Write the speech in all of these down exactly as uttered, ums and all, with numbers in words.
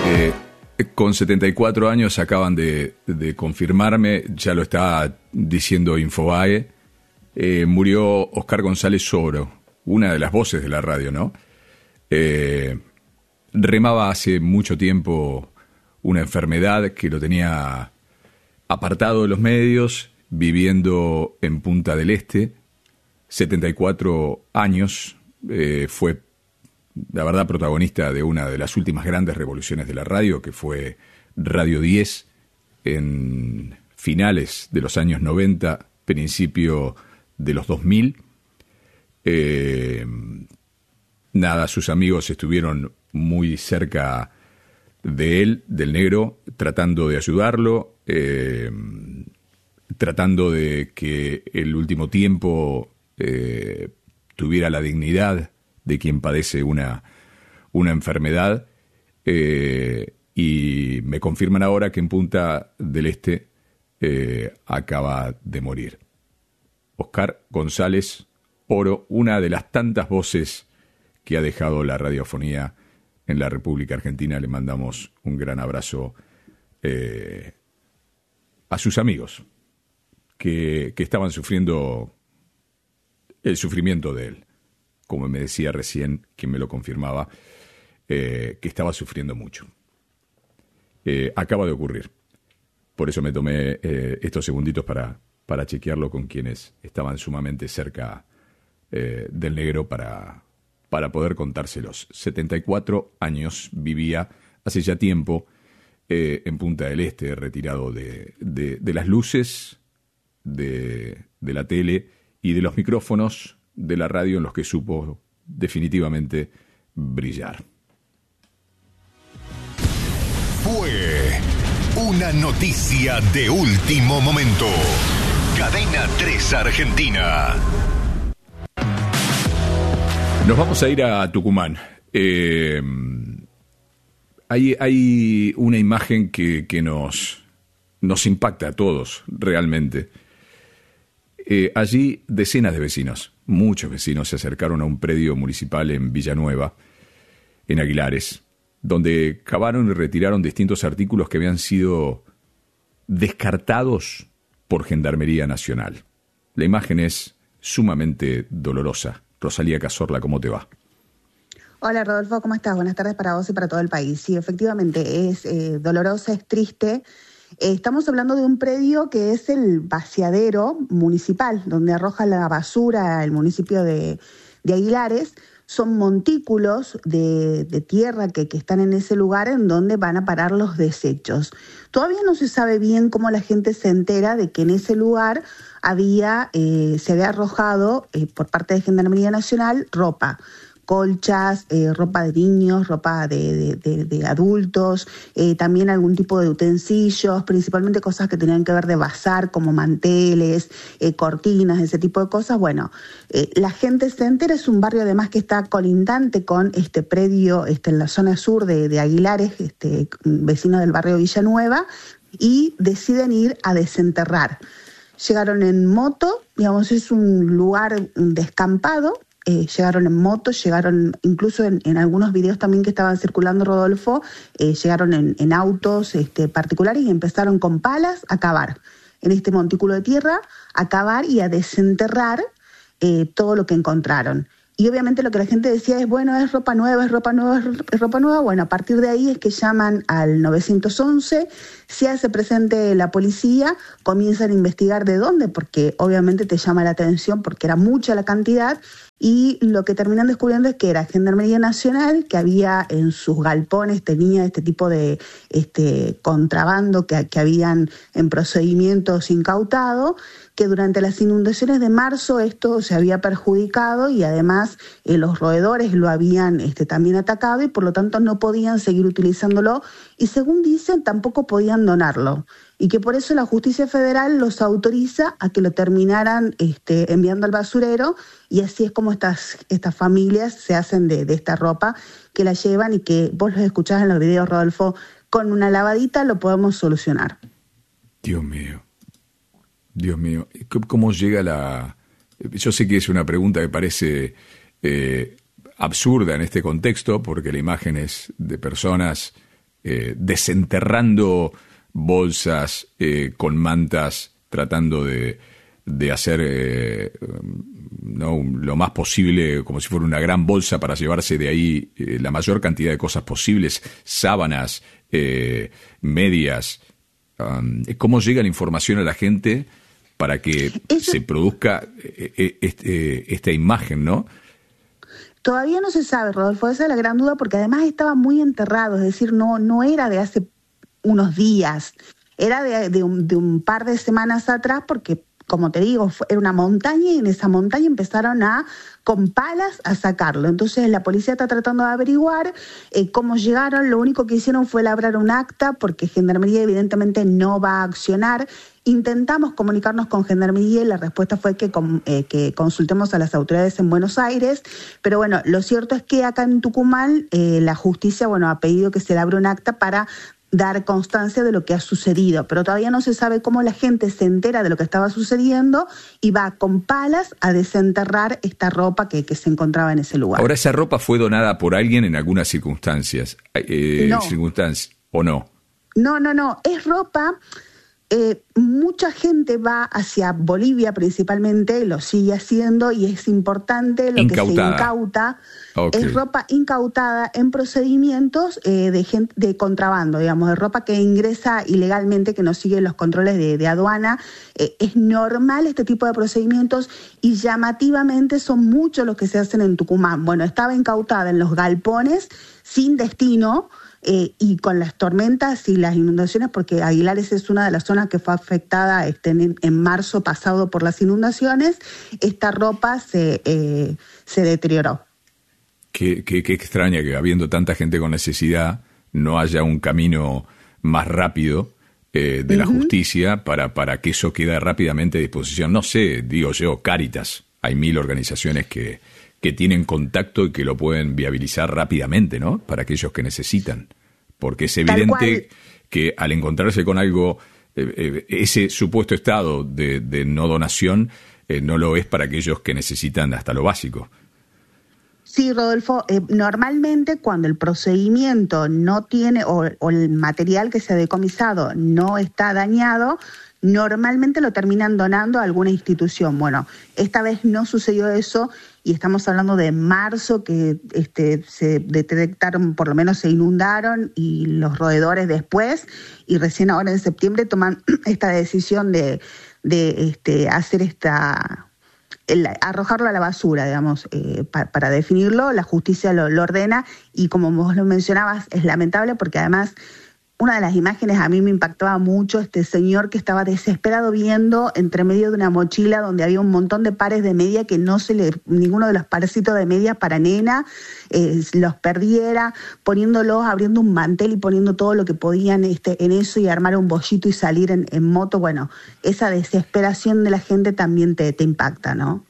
Eh, con setenta y cuatro años acaban de, de confirmarme, ya lo está diciendo Infobae, eh, murió Oscar González Oro, una de las voces de la radio, ¿no? Eh, remaba hace mucho tiempo una enfermedad que lo tenía apartado de los medios, viviendo en Punta del Este, setenta y cuatro años, eh, fue, la verdad, protagonista de una de las últimas grandes revoluciones de la radio, que fue Radio diez, en finales de los años noventa, principio de los dos mil. Eh, nada, sus amigos estuvieron muy cerca de él, del negro, tratando de ayudarlo, eh, tratando de que el último tiempo eh, tuviera la dignidad de quien padece una, una enfermedad, eh, y me confirman ahora que en Punta del Este eh, acaba de morir. Oscar González Oro, una de las tantas voces que ha dejado la radiofonía en la República Argentina. Le mandamos un gran abrazo eh, a sus amigos que, que estaban sufriendo el sufrimiento de él. Como me decía recién, quien me lo confirmaba, eh, que estaba sufriendo mucho. Eh, acaba de ocurrir. Por eso me tomé eh, estos segunditos para, para chequearlo con quienes estaban sumamente cerca eh, del negro para, para poder contárselos. setenta y cuatro años vivía hace ya tiempo eh, en Punta del Este, retirado de, de, de las luces, de, de la tele y de los micrófonos de la radio en los que supo definitivamente brillar. Fue una noticia de último momento. Cadena tres Argentina. Nos vamos a ir a Tucumán. Eh, hay, hay una imagen que, que nos, nos impacta a todos, realmente. Eh, allí decenas de vecinos, muchos vecinos, se acercaron a un predio municipal en Villanueva, en Aguilares, donde cavaron y retiraron distintos artículos que habían sido descartados por Gendarmería Nacional. La imagen es sumamente dolorosa. Rosalía Cazorla, ¿cómo te va? Hola Rodolfo, ¿cómo estás? Buenas tardes para vos y para todo el país. Sí, efectivamente, es eh, dolorosa, es triste. Eh, estamos hablando de un predio que es el vaciadero municipal, donde arroja la basura el municipio de, de Aguilares. Son montículos de, de tierra que, que están en ese lugar en donde van a parar los desechos. Todavía no se sabe bien cómo la gente se entera de que en ese lugar había, eh, se había arrojado eh, por parte de Gendarmería Nacional ropa. Colchas, eh, ropa de niños, ropa de, de, de, de adultos, eh, también algún tipo de utensilios, principalmente cosas que tenían que ver de bazar, como manteles, eh, cortinas, ese tipo de cosas. Bueno, eh, la gente se entera, es un barrio además que está colindante con este predio este, en la zona sur de, de Aguilares, este, vecino del barrio Villanueva, y deciden ir a desenterrar. Llegaron en moto, digamos, es un lugar descampado. Eh, llegaron en moto, llegaron incluso en, en algunos videos también que estaban circulando, Rodolfo, eh, llegaron en, en autos este, particulares y empezaron con palas a cavar en este montículo de tierra, a cavar y a desenterrar eh, todo lo que encontraron. Y obviamente lo que la gente decía es, bueno, es ropa nueva, es ropa nueva, es ropa nueva. Bueno, a partir de ahí es que llaman al nueve once, se hace presente la policía, comienzan a investigar de dónde, porque obviamente te llama la atención porque era mucha la cantidad, y lo que terminan descubriendo es que era Gendarmería Nacional, que había en sus galpones, tenía este tipo de este contrabando que, que habían en procedimientos incautado, que durante las inundaciones de marzo esto se había perjudicado y además eh, los roedores lo habían este, también atacado y por lo tanto no podían seguir utilizándolo y según dicen tampoco podían donarlo. Y que por eso la justicia federal los autoriza a que lo terminaran este, enviando al basurero, y así es como estas, estas familias se hacen de, de esta ropa, que la llevan y que vos los escuchás en los videos, Rodolfo, con una lavadita lo podemos solucionar. Dios mío, Dios mío, ¿cómo llega la...? Yo sé que es una pregunta que parece eh, absurda en este contexto, porque la imagen es de personas eh, desenterrando bolsas eh, con mantas, tratando de, de hacer eh, no, lo más posible, como si fuera una gran bolsa para llevarse de ahí eh, la mayor cantidad de cosas posibles, sábanas, eh, medias. Um, ¿Cómo llega la información a la gente para que Eso... se produzca eh, este, esta imagen, no? Todavía no se sabe, Rodolfo, esa es la gran duda, porque además estaba muy enterrado, es decir, no, no era de hace unos días, era de, de, un, de un par de semanas atrás, porque, como te digo, fue, era una montaña y en esa montaña empezaron a, con palas, a sacarlo. Entonces la policía está tratando de averiguar eh, cómo llegaron. Lo único que hicieron fue labrar un acta, porque Gendarmería evidentemente no va a accionar. Intentamos comunicarnos con Gendarmería y la respuesta fue que, eh, que consultemos a las autoridades en Buenos Aires, pero bueno, lo cierto es que acá en Tucumán eh, la justicia, bueno, ha pedido que se labre un acta para dar constancia de lo que ha sucedido, pero todavía no se sabe cómo la gente se entera de lo que estaba sucediendo y va con palas a desenterrar esta ropa que, que se encontraba en ese lugar. Ahora, ¿esa ropa fue donada por alguien en algunas circunstancias? Eh, no. circunstancias ¿o no? No, no, no, es ropa... Eh, mucha gente va hacia Bolivia principalmente, lo sigue haciendo y es importante lo incautada. que se incauta. Okay. Es ropa incautada en procedimientos eh, de, gente, de contrabando, digamos, de ropa que ingresa ilegalmente, que no sigue los controles de, de aduana. Eh, es normal este tipo de procedimientos y llamativamente son muchos los que se hacen en Tucumán. Bueno, estaba incautada en los galpones sin destino. Eh, y con las tormentas y las inundaciones, porque Aguilares es una de las zonas que fue afectada este, en, en marzo pasado por las inundaciones, esta ropa se, eh, se deterioró. Qué, qué, qué extraña que habiendo tanta gente con necesidad no haya un camino más rápido eh, de uh-huh. la justicia para, para que eso quede rápidamente a disposición. No sé, digo yo, Cáritas, hay mil organizaciones que... que tienen contacto y que lo pueden viabilizar rápidamente, ¿no? Para aquellos que necesitan. Porque es evidente que al encontrarse con algo, eh, eh, ese supuesto estado de, de no donación eh, no lo es para aquellos que necesitan hasta lo básico. Sí, Rodolfo, eh, normalmente cuando el procedimiento no tiene, o, o el material que se ha decomisado no está dañado, normalmente lo terminan donando a alguna institución. Bueno, esta vez no sucedió eso y estamos hablando de marzo que este, se detectaron, por lo menos se inundaron y los roedores después, y recién ahora en septiembre toman esta decisión de, de este, hacer esta... El, arrojarlo a la basura, digamos, eh, pa, para definirlo, la justicia lo, lo ordena y como vos lo mencionabas, es lamentable porque además una de las imágenes a mí me impactaba mucho, este señor que estaba desesperado viendo entre medio de una mochila donde había un montón de pares de media que no se le, ninguno de los parecitos de medias para nena eh, los perdiera, poniéndolos, abriendo un mantel y poniendo todo lo que podían este, en eso y armar un bollito y salir en, en moto. Bueno, esa desesperación de la gente también te, te impacta, ¿no?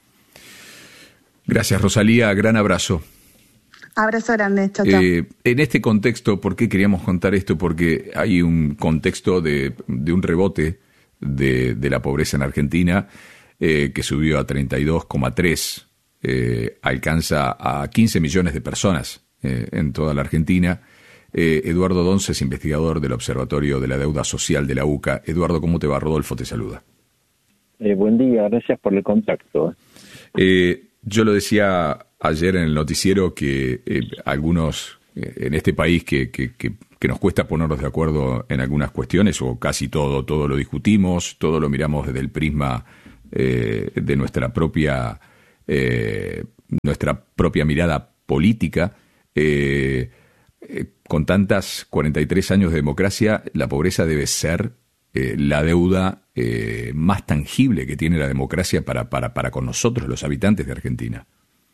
Gracias, Rosalía, gran abrazo. Abrazo grande, chao, chao. Eh, en este contexto, ¿por qué queríamos contar esto? Porque hay un contexto de, de un rebote de, de la pobreza en Argentina eh, que subió a treinta y dos coma tres, eh, alcanza a quince millones de personas eh, en toda la Argentina. Eh, Eduardo Donce es investigador del Observatorio de la Deuda Social de la U C A. Eduardo, ¿cómo te va? Rodolfo te saluda. Eh, buen día, gracias por el contacto. Eh, yo lo decía ayer en el noticiero que eh, algunos eh, en este país que, que, que, que nos cuesta ponernos de acuerdo en algunas cuestiones, o casi todo, todo lo discutimos, todo lo miramos desde el prisma eh, de nuestra propia, eh, nuestra propia mirada política. Eh, eh, con tantas cuarenta y tres años de democracia, la pobreza debe ser eh, la deuda eh, más tangible que tiene la democracia para, para, para con nosotros, los habitantes de Argentina.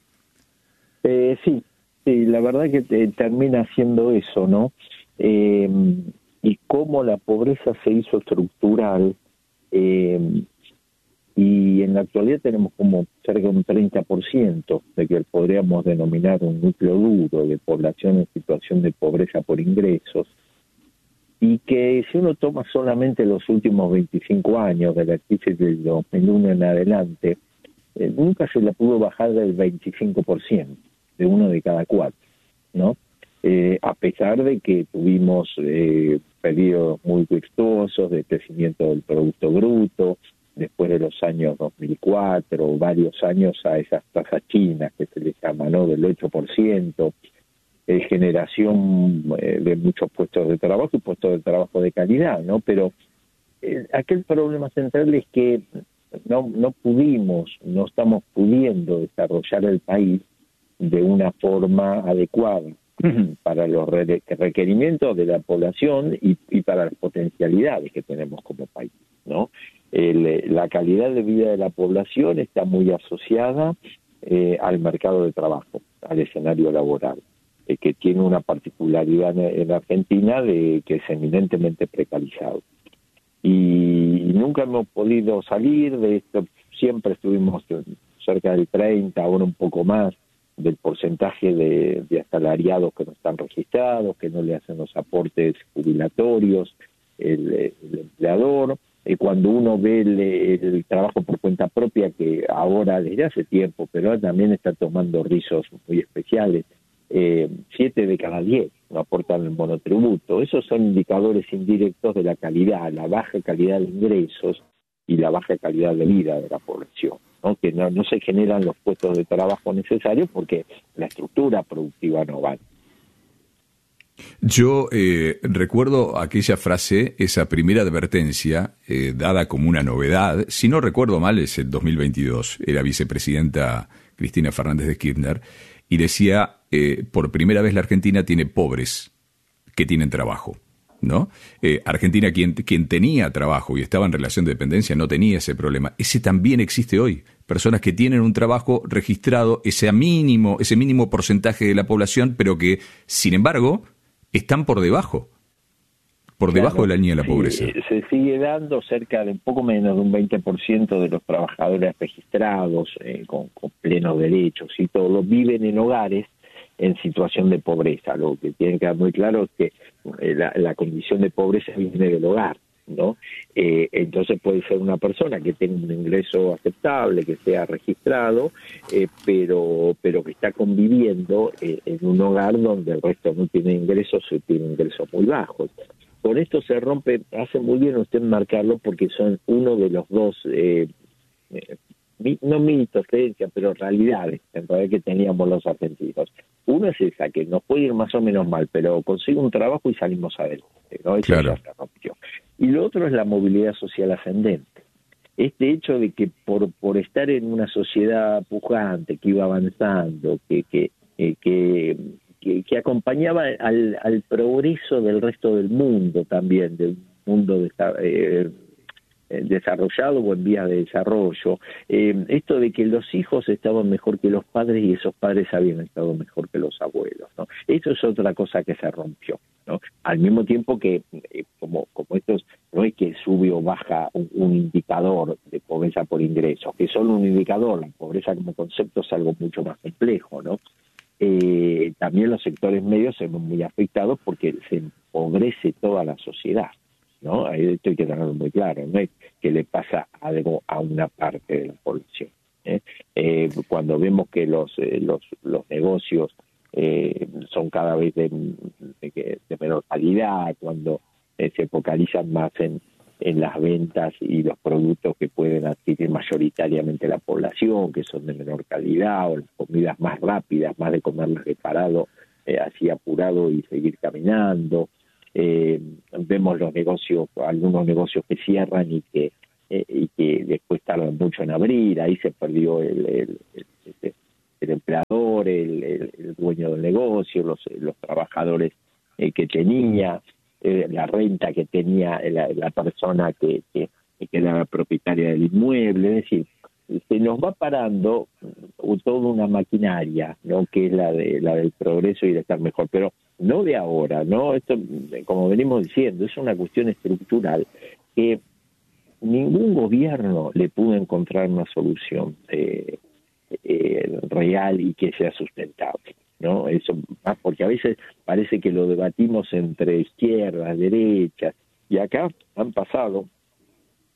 Eh, sí, sí, la verdad que te, termina siendo eso, ¿no? Eh, y cómo la pobreza se hizo estructural, eh, y en la actualidad tenemos como cerca de un treinta por ciento de que podríamos denominar un núcleo duro de población en situación de pobreza por ingresos, y que si uno toma solamente los últimos veinticinco años de la crisis del dos mil uno en adelante, eh, nunca se la pudo bajar del veinticinco por ciento, de uno de cada cuatro, ¿no? eh, a pesar de que tuvimos eh, periodos muy virtuosos de crecimiento del Producto Bruto, después de los años dos mil cuatro, varios años a esas tasas chinas que se les llama, ¿no?, del ocho por ciento, eh, generación eh, de muchos puestos de trabajo y puestos de trabajo de calidad, ¿no? Pero eh, aquel problema central es que no, no pudimos, no estamos pudiendo desarrollar el país de una forma adecuada para los requerimientos de la población y, y para las potencialidades que tenemos como país, ¿no? El, la calidad de vida de la población está muy asociada eh, al mercado de trabajo, al escenario laboral, eh, que tiene una particularidad en, en Argentina de que es eminentemente precarizado. Y, y nunca hemos podido salir de esto, siempre estuvimos cerca del treinta, ahora un poco más, del porcentaje de, de asalariados que no están registrados, que no le hacen los aportes jubilatorios, el, el empleador. Eh, cuando uno ve el, el trabajo por cuenta propia, que ahora desde hace tiempo, pero también está tomando rizos muy especiales, eh, siete de cada diez no aportan el monotributo. Esos son indicadores indirectos de la calidad, la baja calidad de ingresos y la baja calidad de vida de la población, ¿no? Que no, no se generan los puestos de trabajo necesarios porque la estructura productiva no va. Yo eh, recuerdo aquella frase, esa primera advertencia, eh, dada como una novedad, si no recuerdo mal es el dos mil veintidós, era vicepresidenta Cristina Fernández de Kirchner, y decía, eh, por primera vez la Argentina tiene pobres que tienen trabajo, ¿no? Eh, Argentina, quien, quien tenía trabajo y estaba en relación de dependencia, no tenía ese problema. Ese también existe hoy. Personas que tienen un trabajo registrado, ese mínimo, ese mínimo porcentaje de la población, pero que, sin embargo, están por debajo, por debajo claro, de la línea de la pobreza. Sí, se sigue dando cerca de un poco menos de un veinte por ciento de los trabajadores registrados eh, con, con plenos derechos y todo, viven en hogares en situación de pobreza. Lo que tiene que quedar muy claro es que eh, la, la condición de pobreza viene del hogar, ¿no? Eh, entonces puede ser una persona que tenga un ingreso aceptable, que sea registrado, eh, pero pero que está conviviendo eh, en un hogar donde el resto no tiene ingresos o tiene ingresos muy bajos. Con esto se rompe, hace muy bien usted marcarlo, porque son uno de los dos, eh, eh, no mitos, creencias, pero realidades en realidad que teníamos los argentinos. Uno es esa, que nos puede ir más o menos mal, pero consigo un trabajo y salimos adelante, ¿no? Eso claro. ya se rompió. Y lo otro es la movilidad social ascendente. Este hecho de que por por estar en una sociedad pujante, que iba avanzando, que que eh, que, que, que acompañaba al, al progreso del resto del mundo también, del mundo de esta, eh, desarrollado o en vías de desarrollo, eh, esto de que los hijos estaban mejor que los padres y esos padres habían estado mejor que los abuelos, ¿no? Eso es otra cosa que se rompió, ¿no? Al mismo tiempo que, eh, como como estos, no es que sube o baja un, un indicador de pobreza por ingresos, que es solo un indicador, la pobreza como concepto es algo mucho más complejo, ¿no? Eh, también los sectores medios se ven muy afectados porque se empobrece toda la sociedad, ¿no? Ahí esto hay que tenerlo muy claro, no es que le pasa algo a una parte de la población, ¿eh? Eh, cuando vemos que los eh, los, los negocios eh, son cada vez de, de, de menor calidad, cuando eh, se focalizan más en, en las ventas y los productos que pueden adquirir mayoritariamente la población, que son de menor calidad, o las comidas más rápidas, más de comerlas de parado, eh, así apurado y seguir caminando. Eh, vemos los negocios, algunos negocios que cierran y que eh, y que después tardan mucho en abrir. Ahí se perdió el, el, el, el empleador, el, el, el dueño del negocio, los, los trabajadores eh, que tenía, eh, la renta que tenía la, la persona que, que, que era la propietaria del inmueble. Es decir, se nos va parando toda una maquinaria, ¿no? Que es la de la del progreso y de estar mejor, pero no de ahora, ¿no? Esto, como venimos diciendo, es una cuestión estructural que ningún gobierno le pudo encontrar una solución eh, eh, real y que sea sustentable, ¿no? Eso, porque a veces parece que lo debatimos entre izquierdas, derechas, y acá han pasado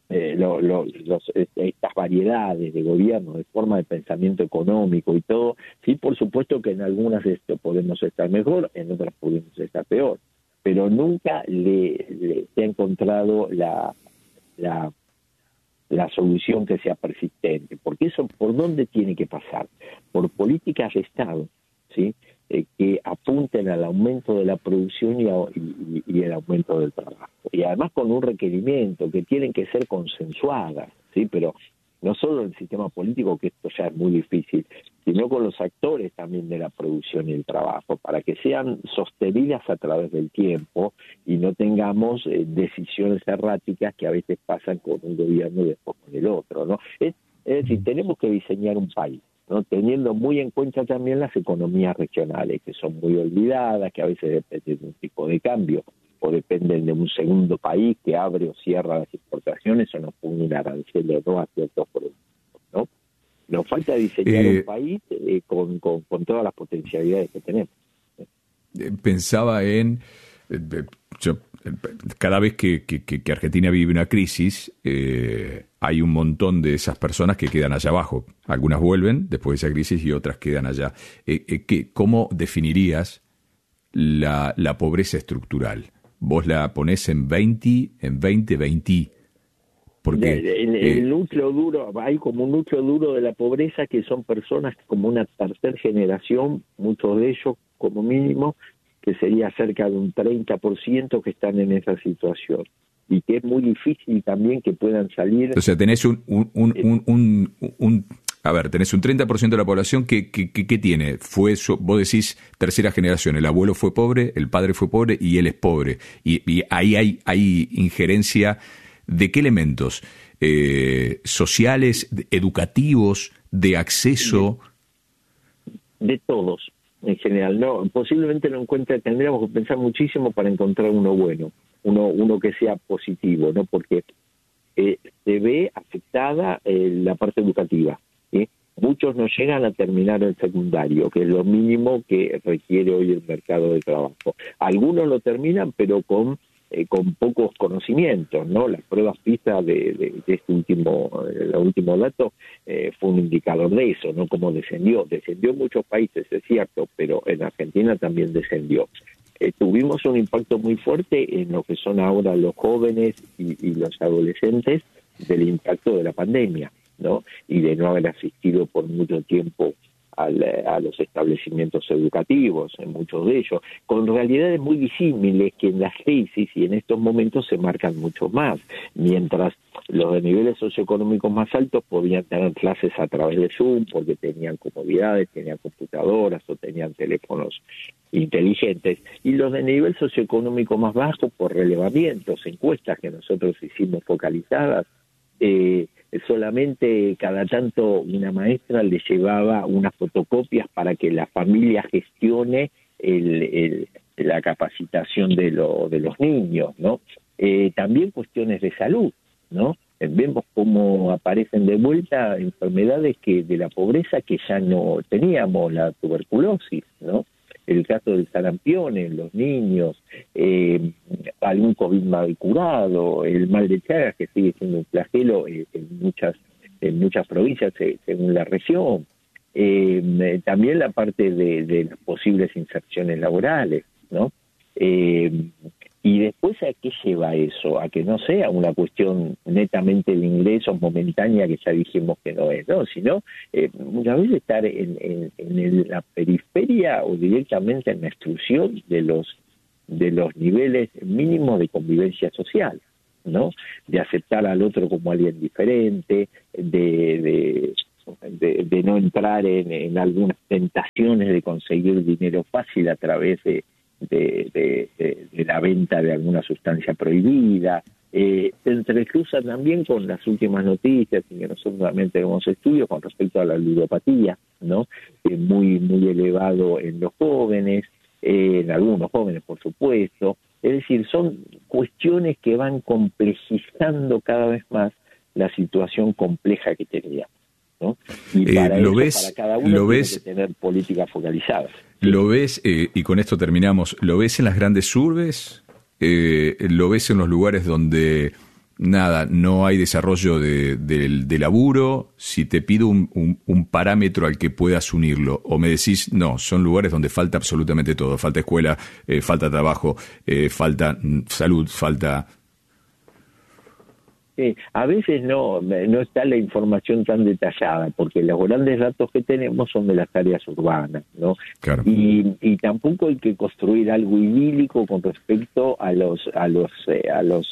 eh, lo, lo, los, estas variedades de gobierno, de forma de pensamiento económico y todo, sí, por supuesto que en algunas esto podemos estar mejor, en otras podemos estar peor, pero nunca le, le se ha encontrado la, la la solución que sea persistente, porque eso, ¿por dónde tiene que pasar? Por políticas de Estado, ¿sí? Eh, que apunten al aumento de la producción y, a, y, y el aumento del trabajo, y además con un requerimiento que tienen que ser consensuadas, ¿sí? Pero no solo el sistema político, que esto ya es muy difícil, sino con los actores también de la producción y el trabajo, para que sean sostenidas a través del tiempo y no tengamos eh, decisiones erráticas que a veces pasan con un gobierno y después con el otro, ¿no? Es, es decir, tenemos que diseñar un país, ¿no? Teniendo muy en cuenta también las economías regionales, que son muy olvidadas, que a veces dependen de un tipo de cambio, o dependen de un segundo país que abre o cierra las exportaciones o nos pone un arancel o no a ciertos productos, ¿no? Nos falta diseñar eh, un país eh, con, con, con todas las potencialidades que tenemos. Pensaba en... Yo, cada vez que, que, que Argentina vive una crisis, eh, hay un montón de esas personas que quedan allá abajo. Algunas vuelven después de esa crisis y otras quedan allá. Eh, eh, ¿qué, ¿Cómo definirías la, la pobreza estructural? Vos la ponés en veinte, en veinte, veinte. Porque el, el, eh, el núcleo duro, hay como un núcleo duro de la pobreza que son personas como una tercera generación, muchos de ellos como mínimo, que sería cerca de un treinta por ciento que están en esa situación. Y que es muy difícil también que puedan salir. O sea, tenés un... un, un, un, un, un a ver, tenés un treinta por ciento de la población que, que, que, que tiene, fue so, vos decís tercera generación, el abuelo fue pobre, el padre fue pobre y él es pobre. Y, y ahí hay, hay injerencia de qué elementos, eh, sociales, educativos, de acceso. De, de todos, en general. No, posiblemente no encuentre, tendríamos que pensar muchísimo para encontrar uno bueno, uno, uno que sea positivo, ¿no? Porque eh, se ve afectada eh, la parte educativa. ¿Sí? Muchos no llegan a terminar el secundario, que es lo mínimo que requiere hoy el mercado de trabajo. Algunos lo terminan, pero con eh, con pocos conocimientos, ¿no? Las pruebas PISA de, de, de este último, el último dato eh, fue un indicador de eso, ¿no? Cómo descendió. Descendió en muchos países, es cierto, pero en Argentina también descendió. Eh, tuvimos un impacto muy fuerte en lo que son ahora los jóvenes y, y los adolescentes del impacto de la pandemia, ¿no? Y de no haber asistido por mucho tiempo al, a los establecimientos educativos, en muchos de ellos, con realidades muy disímiles que en las crisis y en estos momentos se marcan mucho más, mientras los de niveles socioeconómicos más altos podían tener clases a través de Zoom porque tenían comodidades, tenían computadoras o tenían teléfonos inteligentes, y los de nivel socioeconómico más bajo, por relevamientos, encuestas que nosotros hicimos focalizadas, eh, solamente cada tanto una maestra le llevaba unas fotocopias para que la familia gestione el, el, la capacitación de, lo, de los niños, ¿no? Eh, también cuestiones de salud, ¿no? Vemos cómo aparecen de vuelta enfermedades que de la pobreza que ya no teníamos, la tuberculosis, ¿no? El caso del sarampión en los niños, eh, algún COVID mal curado, el mal de Chagas, que sigue siendo un flagelo eh, en muchas en muchas provincias eh, según la región. Eh, también la parte de, de las posibles inserciones laborales, ¿no? Eh, y después, ¿a qué lleva eso? A que no sea una cuestión netamente de ingresos momentánea, que ya dijimos que no es, ¿no? Sino eh, muchas veces estar en, en, en la periferia o directamente en la exclusión de los de los niveles mínimos de convivencia social, ¿no? De aceptar al otro como alguien diferente, de, de, de, de no entrar en, en algunas tentaciones de conseguir dinero fácil a través de De, de, de, de la venta de alguna sustancia prohibida. Eh, se entrecruza también con las últimas noticias, y que nosotros también tenemos estudios con respecto a la ludopatía, ¿no? Eh, muy, muy elevado en los jóvenes, eh, en algunos jóvenes, por supuesto. Es decir, son cuestiones que van complejizando cada vez más la situación compleja que tenía, ¿no? Y para eh, ¿lo eso, ves, para cada uno lo tiene ves, que tener políticas focalizadas. ¿Lo ves, eh, y con esto terminamos, lo ves en las grandes urbes? Eh, ¿Lo ves en los lugares donde nada, no hay desarrollo de, de, de laburo. Si te pido un, un, un parámetro al que puedas unirlo, o me decís, no, son lugares donde falta absolutamente todo, falta escuela, eh, falta trabajo, eh, falta salud, falta... Sí, a veces no, no está la información tan detallada, porque los grandes datos que tenemos son de las áreas urbanas, ¿no? Claro. Y, y tampoco hay que construir algo idílico con respecto a los, a los, eh, a los,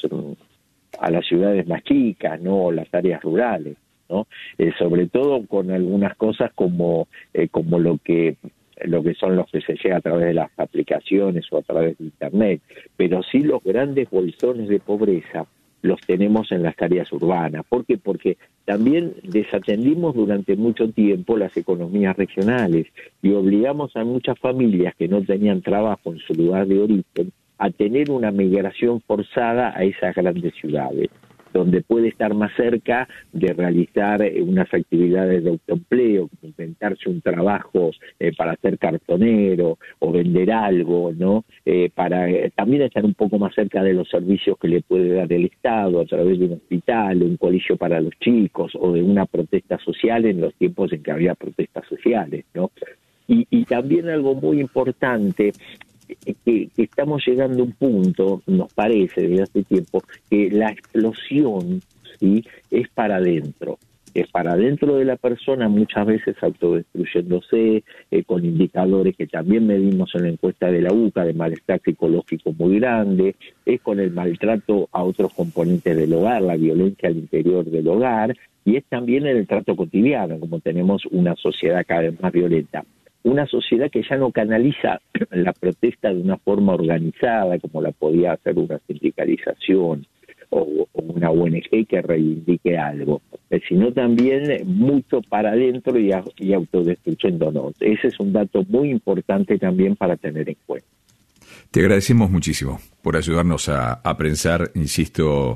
a las ciudades más chicas, ¿no? O las áreas rurales, ¿no? Eh, sobre todo con algunas cosas como, eh, como lo que lo que son los que se llega a través de las aplicaciones o a través de internet, pero sí los grandes bolsones de pobreza los tenemos en las áreas urbanas. ¿Por qué? Porque también desatendimos durante mucho tiempo las economías regionales y obligamos a muchas familias que no tenían trabajo en su lugar de origen a tener una migración forzada a esas grandes ciudades, donde puede estar más cerca de realizar unas actividades de autoempleo, como inventarse un trabajo eh, para ser cartonero o vender algo, ¿no? Eh, para eh, también estar un poco más cerca de los servicios que le puede dar el Estado a través de un hospital, un colegio para los chicos o de una protesta social en los tiempos en que había protestas sociales, ¿no? Y, y también algo muy importante, Que, que estamos llegando a un punto, nos parece desde hace tiempo, que la explosión, ¿sí?, es para adentro, es para adentro de la persona, muchas veces autodestruyéndose, eh, con indicadores que también medimos en la encuesta de la U C A de malestar psicológico muy grande, es con el maltrato a otros componentes del hogar, la violencia al interior del hogar, y es también en el trato cotidiano, como tenemos una sociedad cada vez más violenta. Una sociedad que ya no canaliza la protesta de una forma organizada, como la podía hacer una sindicalización o, o una O N G que reivindique algo, sino también mucho para adentro y, y autodestruyéndonos. Ese es un dato muy importante también para tener en cuenta. Te agradecemos muchísimo por ayudarnos a, a pensar, insisto,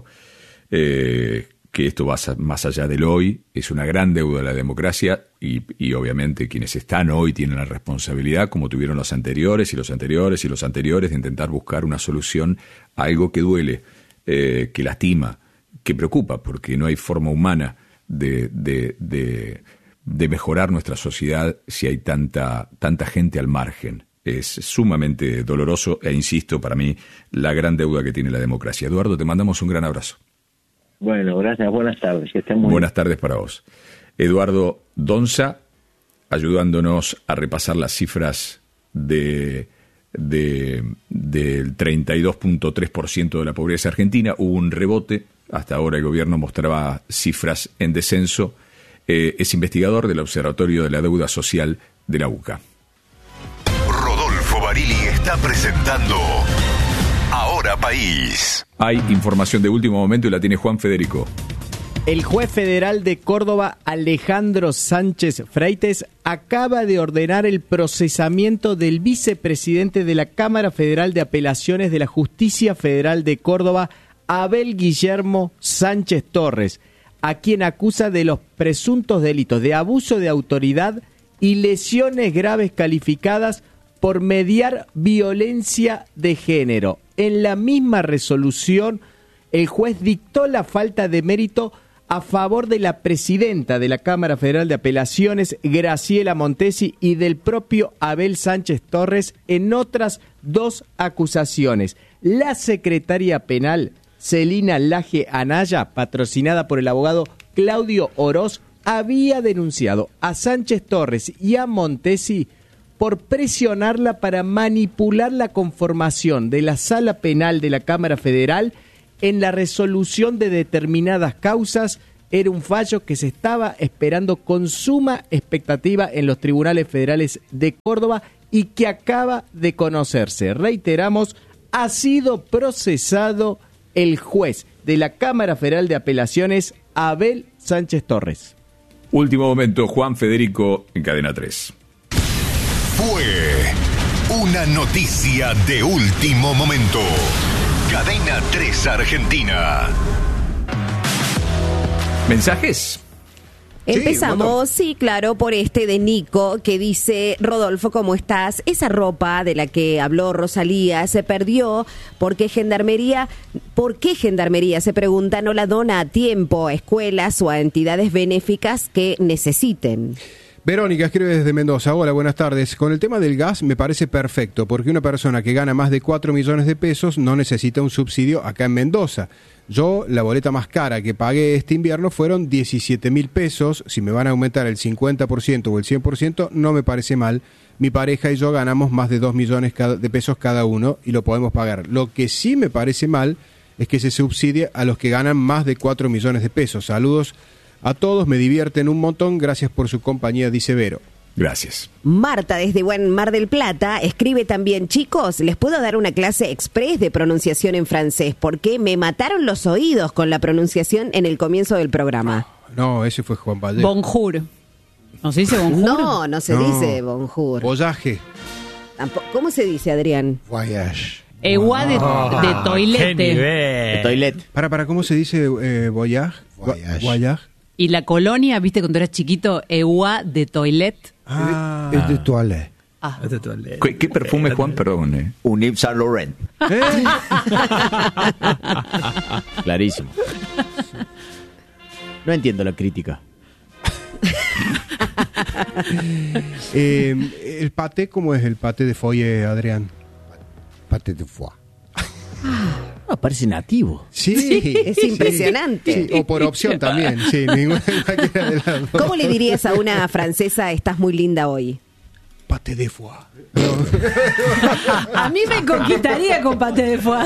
eh, que esto va más allá del hoy, es una gran deuda de la democracia y, y obviamente quienes están hoy tienen la responsabilidad, como tuvieron los anteriores y los anteriores y los anteriores, de intentar buscar una solución a algo que duele, eh, que lastima, que preocupa, porque no hay forma humana de, de, de, de mejorar nuestra sociedad si hay tanta, tanta gente al margen. Es sumamente doloroso e, insisto, para mí, la gran deuda que tiene la democracia. Eduardo, te mandamos un gran abrazo. Bueno, gracias. Buenas tardes. Que estén muy Buenas tardes para vos. Eduardo Donza, ayudándonos a repasar las cifras de, de, del treinta y dos punto tres por ciento de la pobreza argentina. Hubo un rebote. Hasta ahora el gobierno mostraba cifras en descenso. Eh, es investigador del Observatorio de la Deuda Social de la U C A. Rodolfo Barili está presentando Ahora País. Hay información de último momento y la tiene Juan Federico. El juez federal de Córdoba, Alejandro Sánchez Freites, acaba de ordenar el procesamiento del vicepresidente de la Cámara Federal de Apelaciones de la Justicia Federal de Córdoba, Abel Guillermo Sánchez Torres, a quien acusa de los presuntos delitos de abuso de autoridad y lesiones graves calificadas por mediar violencia de género. En la misma resolución, el juez dictó la falta de mérito a favor de la presidenta de la Cámara Federal de Apelaciones, Graciela Montesi, y del propio Abel Sánchez Torres en otras dos acusaciones. La secretaria penal, Celina Laje Anaya, patrocinada por el abogado Claudio Oroz, había denunciado a Sánchez Torres y a Montesi por presionarla para manipular la conformación de la Sala Penal de la Cámara Federal en la resolución de determinadas causas. Era un fallo que se estaba esperando con suma expectativa en los tribunales federales de Córdoba y que acaba de conocerse. Reiteramos, ha sido procesado el juez de la Cámara Federal de Apelaciones, Abel Sánchez Torres. Último momento, Juan Federico en Cadena tres. Fue una noticia de último momento. Cadena tres Argentina. ¿Mensajes? Empezamos, sí, sí, claro, por este de Nico, que dice: Rodolfo, ¿cómo estás? Esa ropa de la que habló Rosalía se perdió porque Gendarmería, ¿por qué Gendarmería, se pregunta, no la dona a tiempo a escuelas o a entidades benéficas que necesiten? Verónica escribe desde Mendoza. Hola, buenas tardes. Con el tema del gas me parece perfecto, porque una persona que gana más de cuatro millones de pesos no necesita un subsidio acá en Mendoza. Yo, la boleta más cara que pagué este invierno fueron diecisiete mil pesos. Si me van a aumentar el cincuenta por ciento o el cien por ciento, no me parece mal. Mi pareja y yo ganamos más de dos millones de pesos cada uno y lo podemos pagar. Lo que sí me parece mal es que se subsidie a los que ganan más de cuatro millones de pesos. Saludos a todos, me divierten un montón, gracias por su compañía, dice Vero. Gracias. Marta, desde Buen Mar del Plata, escribe también: chicos, ¿les puedo dar una clase express de pronunciación en francés? Porque me mataron los oídos con la pronunciación en el comienzo del programa. No, ese fue Juan Vallejo. Bonjour. ¿No se dice bonjour? No, no se no. dice bonjour. Voyage. ¿Cómo se dice, Adrián? Voyage. Egua de, oh, de toilette. De toilette. Para, para, ¿cómo se dice eh, voyage? Voyage. Voyage. Y la colonia, viste, cuando eras chiquito, Egua de toilette. Ah. Es de toilette. Ah. Es de toilette. ¿Qué, qué perfume, Juan? Perdón. Eh. Un Yves Saint Laurent. ¿Eh? Clarísimo. No entiendo la crítica. eh, ¿El paté cómo es el paté de foie, Adrián? Paté de foie. Ah, parece nativo. Sí, sí, es impresionante. Sí, o por opción también. Sí, ninguna de las dos. ¿Cómo le dirías a una francesa: estás muy linda hoy? Paté de foie. No. A mí me conquistaría con paté de foie.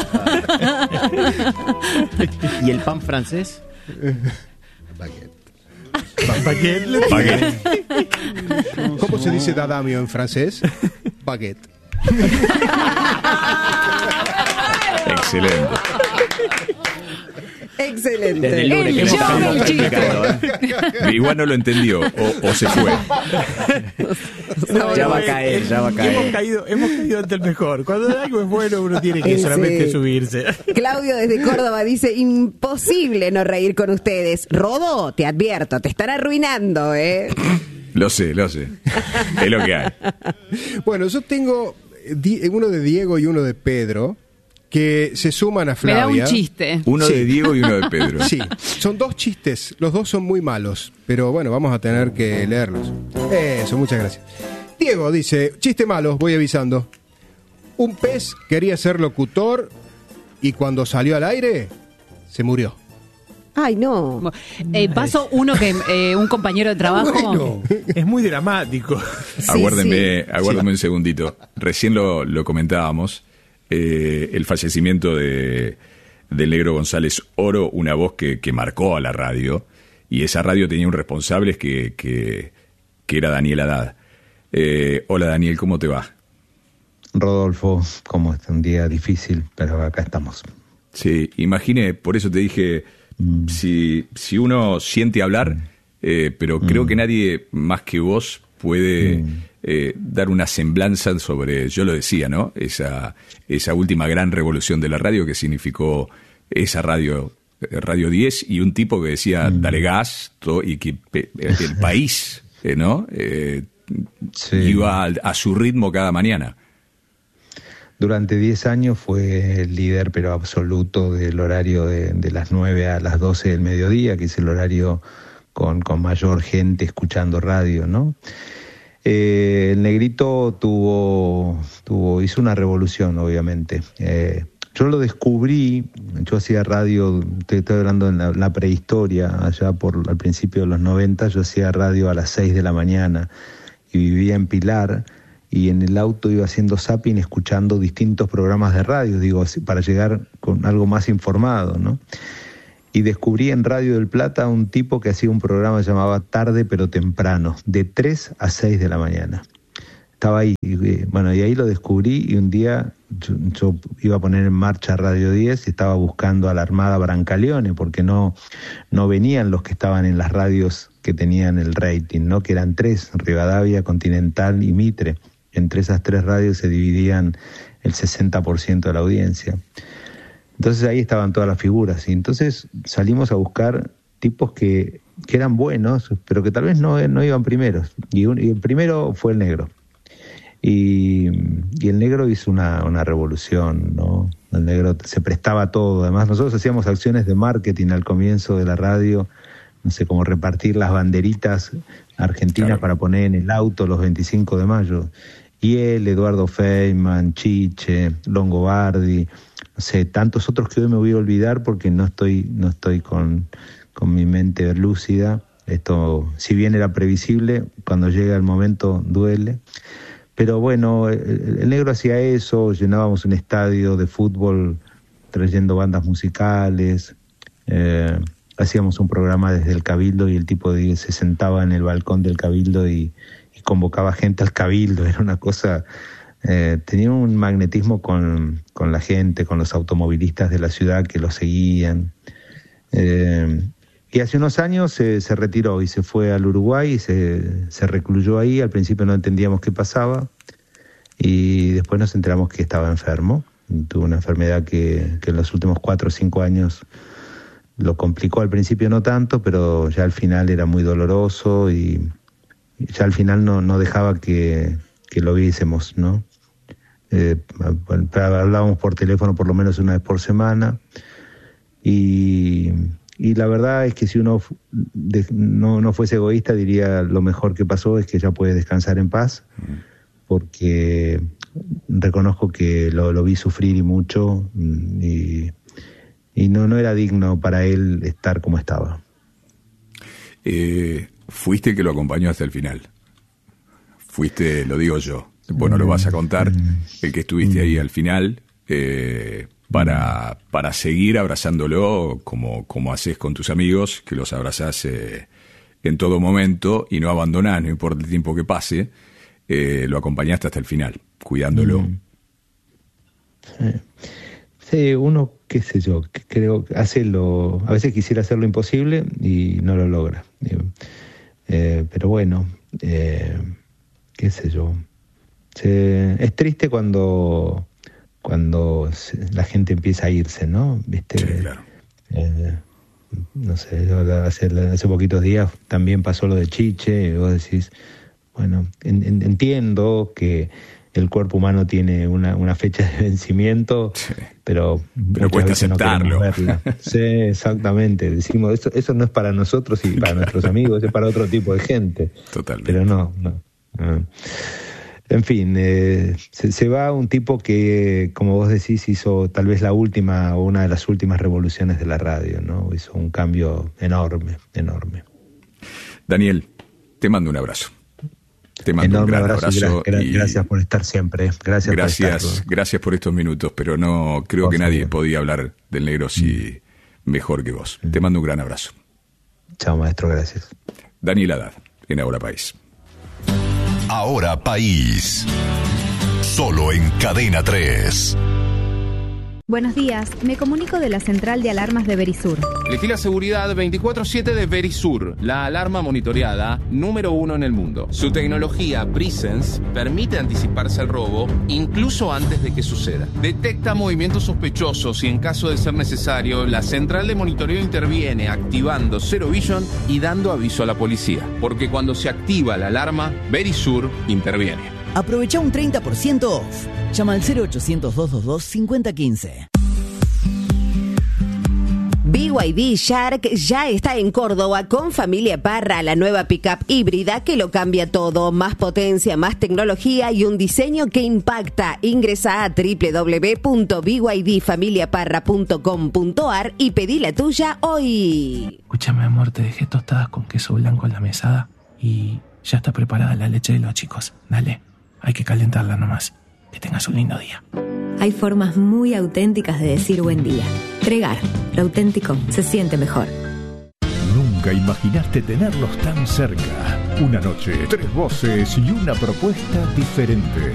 ¿Y el pan francés? Baguette. Baguette. Baguette. ¿Cómo se dice dadamio en francés? Baguette. Excelente. Excelente. Desde el lunes que hemos practicando, ¿eh? Igual no lo entendió o, o se fue. No, ya va a caer, ya va a caer. Hemos caído, hemos caído ante el mejor. Cuando algo es bueno, uno tiene que sí. solamente subirse. Claudio desde Córdoba dice: imposible no reír con ustedes. Rodo, te advierto, te están arruinando, ¿eh? Lo sé, lo sé. Es lo que hay. Bueno, yo tengo uno de Diego y uno de Pedro, que se suman a Flavia. Me da un chiste. Uno sí. de Diego y uno de Pedro. Sí, son dos chistes. Los dos son muy malos, pero bueno, vamos a tener que leerlos. Eso, muchas gracias. Diego dice: chiste malo, voy avisando. Un pez quería ser locutor y cuando salió al aire, se murió. Ay, no. Eh, paso uno que eh, un compañero de trabajo. Bueno, es muy dramático. Sí, aguárdenme, sí. aguárdenme sí. un segundito. Recién lo, lo comentábamos. Eh, el fallecimiento de del Negro González Oro, una voz que, que marcó a la radio, y esa radio tenía un responsable que, que, que era Daniel Haddad. Eh, hola Daniel, ¿cómo te va? Rodolfo, como es un día difícil, pero acá estamos. Sí, imagine, por eso te dije, mm. si, si uno siente hablar, eh, pero mm. creo que nadie más que vos puede mm. eh, dar una semblanza sobre, yo lo decía, ¿no? Esa, esa última gran revolución de la radio que significó esa radio, Radio diez, y un tipo que decía, mm. dale gas, todo, y que el país, eh, ¿no? Eh, sí. Iba a, a su ritmo cada mañana. Durante diez años fue el líder, pero absoluto, del horario de, de las nueve a las doce del mediodía, que es el horario con, con mayor gente escuchando radio, ¿no? Eh, el Negrito tuvo, tuvo, hizo una revolución, obviamente. Eh, yo lo descubrí, yo hacía radio, te estoy hablando en la, la prehistoria, allá por al principio de los noventa, yo hacía radio a las seis de la mañana y vivía en Pilar. Y en el auto iba haciendo zapping, escuchando distintos programas de radio, digo, para llegar con algo más informado, ¿no? Y descubrí en Radio del Plata un tipo que hacía un programa que llamaba Tarde pero Temprano, de tres a seis de la mañana. Estaba ahí, y, bueno, y ahí lo descubrí, y un día yo, yo iba a poner en marcha Radio diez y estaba buscando a la Armada Brancaleone, porque no, no venían los que estaban en las radios que tenían el rating, ¿no? Que eran tres, Rivadavia, Continental y Mitre. Entre esas tres radios se dividían el sesenta por ciento de la audiencia. Entonces ahí estaban todas las figuras. Y entonces salimos a buscar tipos que que eran buenos, pero que tal vez no, no iban primeros. Y, un, y el primero fue el negro. Y, y el negro hizo una, una revolución, ¿no? El negro se prestaba a todo. Además, nosotros hacíamos acciones de marketing al comienzo de la radio, no sé, como repartir las banderitas argentinas, claro, para poner en el auto los veinticinco de mayo. Y él, Eduardo Feynman, Chiche, Longobardi, no sé, tantos otros que hoy me voy a olvidar porque no estoy, no estoy con, con mi mente lúcida. Esto, si bien era previsible, cuando llega el momento duele. Pero bueno, el, el negro hacía eso, llenábamos un estadio de fútbol trayendo bandas musicales, eh, hacíamos un programa desde el Cabildo y el tipo de, se sentaba en el balcón del Cabildo y, y convocaba gente al Cabildo. Era una cosa, eh, tenía un magnetismo con, con la gente, con los automovilistas de la ciudad que lo seguían. Eh, y hace unos años se, se retiró y se fue al Uruguay y se, se recluyó ahí. Al principio no entendíamos qué pasaba y después nos enteramos que estaba enfermo. Tuvo una enfermedad que, que en los últimos cuatro o cinco años lo complicó. Al principio no tanto, pero ya al final era muy doloroso y ya al final no, no dejaba que, que lo viésemos, ¿no? Eh, hablábamos por teléfono por lo menos una vez por semana y, y la verdad es que si uno de, no, no fuese egoísta diría lo mejor que pasó es que ya puede descansar en paz, porque reconozco que lo, lo vi sufrir y mucho y, y no, no era digno para él estar como estaba. Eh, fuiste el que lo acompañó hasta el final. Fuiste, lo digo yo, vos no lo vas a contar, el que estuviste ahí al final, eh, para, para seguir abrazándolo como, como haces con tus amigos, que los abrazás eh, en todo momento y no abandonás, no importa el tiempo que pase, eh, lo acompañaste hasta el final, cuidándolo. Sí, sí, uno, qué sé yo, creo que hace lo, a veces quisiera hacer lo imposible y no lo logra. Eh, pero bueno, eh, qué sé yo. Se, es triste cuando cuando se, la gente empieza a irse, ¿no? ¿Viste? Sí, claro. Eh, no sé, yo hace, hace poquitos días también pasó lo de Chiche, y vos decís, bueno, en, en, entiendo que el cuerpo humano tiene una, una fecha de vencimiento, sí, pero, pero cuesta aceptarlo. No sí, exactamente. Decimos, eso, eso no es para nosotros y para nuestros amigos, es para otro tipo de gente. Totalmente. Pero no, no. no. En fin, eh, se, se va un tipo que, como vos decís, hizo tal vez la última o una de las últimas revoluciones de la radio, ¿no? Hizo un cambio enorme, enorme. Daniel, te mando un abrazo. Te mando enorme un gran abrazo. abrazo. Gra- y gracias por estar siempre. Gracias, gracias, por estar. gracias por estos minutos, pero no creo por que nadie favor. podía hablar del negro si mm. mejor que vos. Mm. Te mando un gran abrazo. Chao, maestro, gracias. Daniel Haddad, en Ahora País. Ahora País. Solo en Cadena tres. Buenos días, me comunico de la central de alarmas de Verisur. Elegí la seguridad veinticuatro siete de Verisur, la alarma monitoreada número uno en el mundo. Su tecnología Presence permite anticiparse al robo incluso antes de que suceda. Detecta movimientos sospechosos y en caso de ser necesario, la central de monitoreo interviene activando Zero Vision y dando aviso a la policía. Porque cuando se activa la alarma, Verisur interviene. Aprovecha un treinta por ciento off. Llama al cero ochocientos, doscientos veintidós, cincuenta quince. B Y D Shark ya está en Córdoba con Familia Parra, la nueva pickup híbrida que lo cambia todo. Más potencia, más tecnología y un diseño que impacta. Ingresa a doble u doble u doble u punto b y d familia parra punto com punto a r y pedí la tuya hoy. Escúchame, amor, te dejé tostadas con queso blanco en la mesada y ya está preparada la leche de los chicos. Dale, hay que calentarla nomás. Que tengas un lindo día. Hay formas muy auténticas de decir buen día. Tregar, lo auténtico se siente mejor. Nunca imaginaste tenerlos tan cerca. Una noche, tres voces y una propuesta diferente.